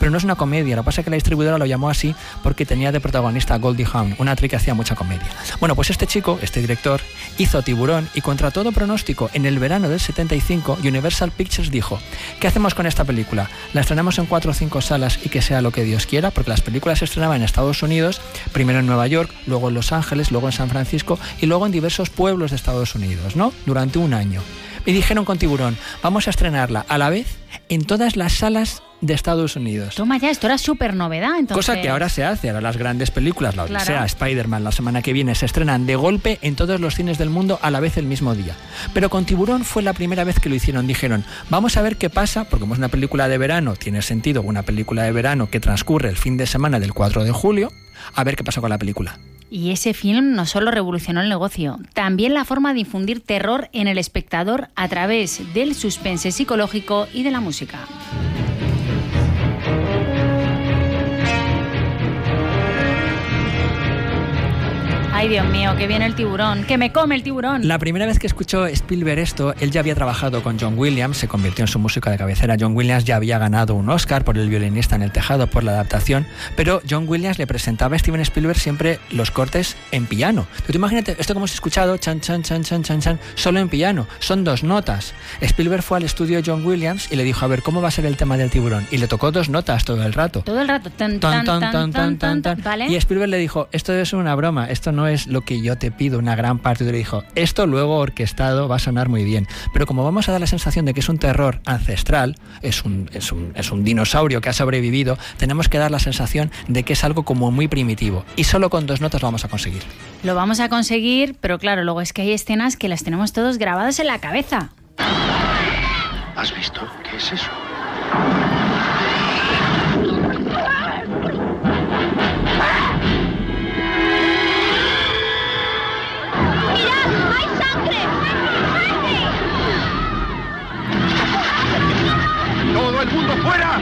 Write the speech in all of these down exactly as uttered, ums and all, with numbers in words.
pero no es una comedia. Lo que pasa es que la distribuidora lo llamó así porque tenía de protagonista a Goldie Hawn, una actriz que hacía mucha comedia. Bueno, pues este chico, este director, hizo Tiburón y contra todo pronóstico, en el verano del setenta y cinco, Universal Pictures dijo: ¿qué hacemos con esta película? ¿La estrenamos en cuatro o cinco salas y que sea lo que Dios quiera? Porque las películas se estrenaban en Estados Unidos, primero en Nueva York, luego en Los Ángeles, luego en San Francisco y luego en diversos pueblos de Estados Unidos, ¿no? Durante un año. Y dijeron con Tiburón: vamos a estrenarla a la vez en todas las salas de Estados Unidos. Toma ya, esto era súper novedad, entonces. Cosa que ahora se hace, ahora las grandes películas, la Odisea, claro. Spider-Man, la semana que viene, se estrenan de golpe en todos los cines del mundo a la vez el mismo día. Pero con Tiburón fue la primera vez que lo hicieron. Dijeron: vamos a ver qué pasa, porque como es una película de verano, tiene sentido una película de verano que transcurre el fin de semana del cuatro de julio, a ver qué pasa con la película. Y ese film no solo revolucionó el negocio, también la forma de infundir terror en el espectador a través del suspense psicológico y de la música. Ay, Dios mío, que viene el tiburón, que me come el tiburón. La primera vez que escuchó Spielberg esto, él ya había trabajado con John Williams, se convirtió en su músico de cabecera. John Williams ya había ganado un Oscar por El violinista en el tejado, por la adaptación, pero John Williams le presentaba a Steven Spielberg siempre los cortes en piano. Tú imagínate, esto como has escuchado, chan, chan, chan, chan, chan, chan, solo en piano, son dos notas. Spielberg fue al estudio de John Williams y le dijo: a ver, ¿cómo va a ser el tema del tiburón? Y le tocó dos notas todo el rato. Todo el rato, tan, tan, tan, tan, tan, tan, tan, ¿vale? Y Spielberg le dijo: esto es una broma, esto no es lo que yo te pido, una gran parte. Y le dijo: esto luego orquestado va a sonar muy bien, pero como vamos a dar la sensación de que es un terror ancestral, es un, es un, es un dinosaurio que ha sobrevivido, tenemos que dar la sensación de que es algo como muy primitivo, y solo con dos notas lo vamos a conseguir. Lo vamos a conseguir, pero claro, luego es que hay escenas que las tenemos todos grabadas en la cabeza. ¿Has visto? ¿Qué es eso? ¡Todo el mundo fuera!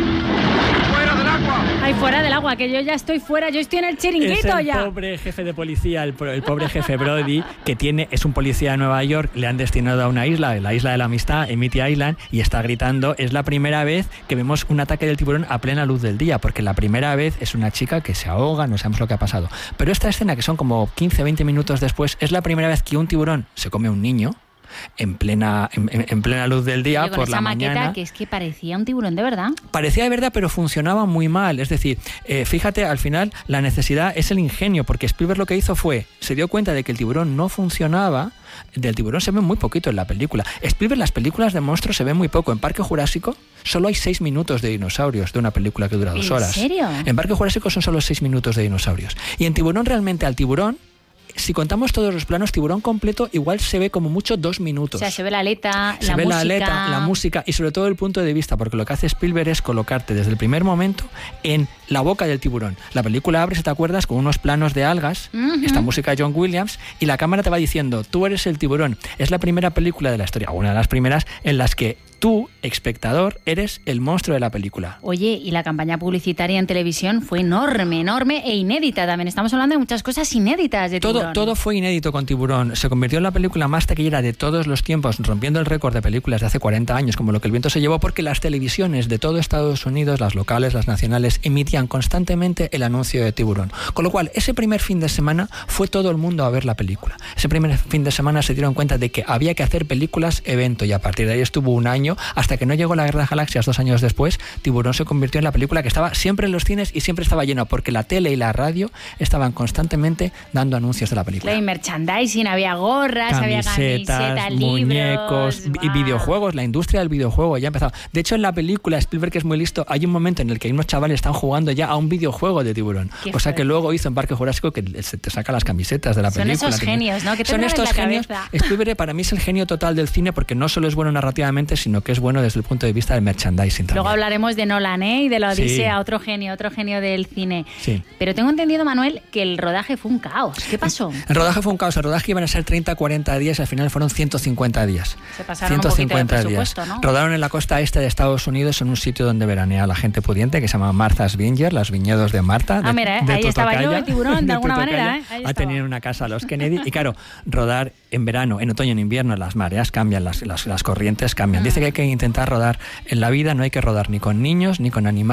¡Fuera del agua! Ay, fuera del agua, que yo ya estoy fuera, yo estoy en el chiringuito es el ya. El pobre jefe de policía, el, el pobre jefe Brody, que tiene, es un policía de Nueva York, le han destinado a una isla, la isla de la amistad, Amity Island, y está gritando. Es la primera vez que vemos un ataque del tiburón a plena luz del día, porque la primera vez es una chica que se ahoga, no sabemos lo que ha pasado. Pero esta escena, que son como quince a veinte minutos después, es la primera vez que un tiburón se come a un niño en plena en, en plena luz del día. Oye, por la maqueta, mañana, que es que parecía un tiburón de verdad. Parecía de verdad, pero funcionaba muy mal. Es decir, eh, fíjate, al final la necesidad es el ingenio, porque Spielberg lo que hizo fue, se dio cuenta de que el tiburón no funcionaba. Del tiburón se ve muy poquito en la película. Spielberg, las películas de monstruos se ven muy poco. En Parque Jurásico solo hay seis minutos de dinosaurios de una película que dura dos horas. ¿En serio? En Parque Jurásico son solo seis minutos de dinosaurios. Y en Tiburón, realmente al tiburón, si contamos todos los planos, tiburón completo igual se ve como mucho dos minutos. O sea, se ve la aleta, se la ve música. la aleta, la música y sobre todo el punto de vista, porque lo que hace Spielberg es colocarte desde el primer momento en la boca del tiburón. La película abre, si te acuerdas, con unos planos de algas, uh-huh. esta música de John Williams, y la cámara te va diciendo: tú eres el tiburón. Es la primera película de la historia, una de las primeras, en las que tú, espectador, eres el monstruo de la película. Oye, y la campaña publicitaria en televisión fue enorme, enorme e inédita también. Estamos hablando de muchas cosas inéditas de todo, Tiburón. Todo fue inédito con Tiburón. Se convirtió en la película más taquillera de todos los tiempos, rompiendo el récord de películas de hace cuarenta años, como Lo que el viento se llevó, porque las televisiones de todo Estados Unidos, las locales, las nacionales, emitían constantemente el anuncio de Tiburón. Con lo cual, ese primer fin de semana fue todo el mundo a ver la película. Ese primer fin de semana se dieron cuenta de que había que hacer películas evento, y a partir de ahí estuvo un año, hasta que no llegó La Guerra de las Galaxias dos años después. Tiburón se convirtió en la película que estaba siempre en los cines y siempre estaba lleno, porque la tele y la radio estaban constantemente dando anuncios de la película. Hay merchandising, había gorras, camisetas, había camisetas, muñecos, libros, y videojuegos. La industria del videojuego ya ha empezado. De hecho, en la película, Spielberg, que es muy listo, hay un momento en el que unos chavales están jugando ya a un videojuego de Tiburón. Qué cosa fuerte. Que luego hizo en Parque Jurásico, que se te saca las camisetas de la Son película. Son esos genios, ¿no? Que te Son estos en la genios. Cabeza. Spielberg para mí es el genio total del cine, porque no solo es bueno narrativamente, sino que es bueno desde el punto de vista del merchandising también. Luego hablaremos de Nolan, ¿eh? Y de la Odisea, sí. otro genio, otro genio del cine. Sí. Pero tengo entendido, Manuel, que el rodaje fue un caos. ¿Qué pasó? El rodaje fue un caos. El rodaje iban a ser treinta, cuarenta días, al final fueron ciento cincuenta días. Se pasaron ciento cincuenta un poquito de presupuesto, días. ¿no? Rodaron en la costa este de Estados Unidos, en un sitio donde veranea la gente pudiente, que se llama Martha's Vineyard, los viñedos de Marta. Ah, de, mira, de ahí Tutocaya, estaba yo, de Tiburón, de, de alguna Tutocaya, manera. ¿eh? Ahí a tener una casa a los Kennedy. Y claro, rodar en verano, en otoño, en invierno, las mareas cambian, las, las, las corrientes cambian. Dice que hay que intentar rodar en la vida, no hay que rodar ni con niños ni con animales.